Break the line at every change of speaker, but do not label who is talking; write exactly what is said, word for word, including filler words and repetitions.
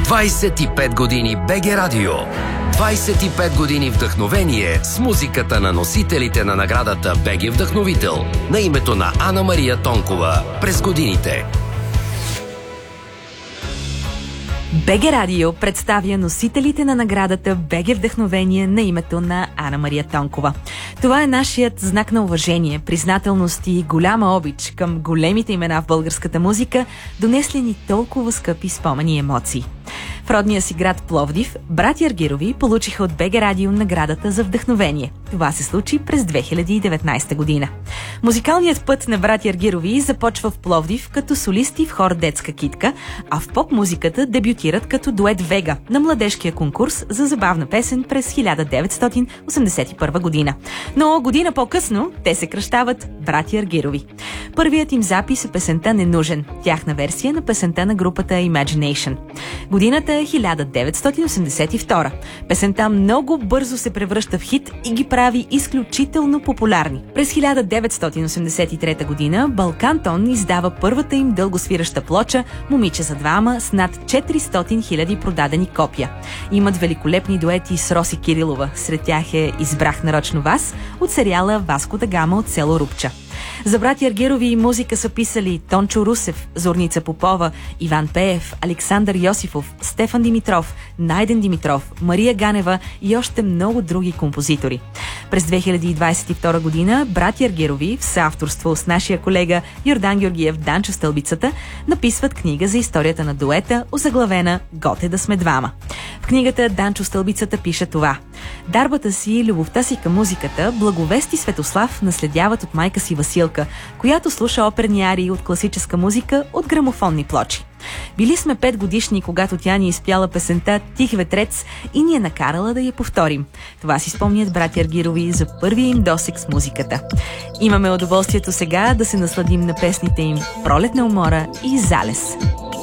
двайсет и пет години БГ Радио. двайсет и пет години вдъхновение с музиката на носителите на наградата БГ Вдъхновител на името на Ана Мария Тонкова през годините.
БГ Радио представя носителите на наградата БГ Вдъхновение на името на Ана Мария Тонкова. Това е нашият знак на уважение, признателност и голяма обич към големите имена в българската музика, донесли ни толкова скъпи спомени и емоции. В родния си град Пловдив, братя Аргирови получиха от БГ Радио наградата за вдъхновение. Това се случи през две хиляди и деветнайсета година. Музикалният път на братя Аргирови започва в Пловдив като солисти в хор Детска китка, а в поп-музиката дебютират като дует Вега на младежкия конкурс за забавна песен през хиляда деветстотин осемдесет и първа година. Но година по-късно те се кръщават братя Аргирови. Първият им запис е песента "Ненужен", тяхна версия на песента на групата Imagination. Годината е хиляда деветстотин осемдесет и втора. Песента много бързо се превръща в хит и ги прави изключително популярни. През хиляда деветстотин осемдесет и трета година Балкантон издава първата им дългосвираща плоча "Момиче за двама" с над четиристотин хиляди продадени копия. Имат великолепни дуети с Роси Кирилова. Сред тях е "Избрах нарочно вас" от сериала "Васко да Гама от село Рупча". За братя Аргирови музика са писали Тончо Русев, Зорница Попова, Иван Пеев, Александър Йосифов, Стефан Димитров, Найден Димитров, Мария Ганева и още много други композитори. През две хиляди и двайсет и втора година братя Аргирови, в съавторство с нашия колега Йордан Георгиев "Данчо Стълбицата", написват книга за историята на дуета, озаглавена "Готе да сме двама". В книгата Данчо Стълбицата пише това: "Дарбата си и любовта си към музиката Благовест и Светослав наследяват от майка си Василка, която слуша оперни арии от класическа музика от грамофонни плочи. Били сме пет годишни, когато тя ни изпяла песента "Тих ветрец" и ни е накарала да я повторим". Това си спомнят братя Аргирови за първия им досег с музиката. Имаме удоволствието сега да се насладим на песните им "Пролетна умора" и "Залез".